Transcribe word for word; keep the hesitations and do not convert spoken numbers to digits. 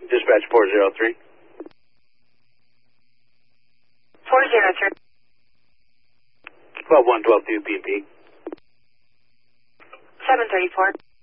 Dispatch four zero three. four zero three. twelve one twelve two P P. seven thirty-four.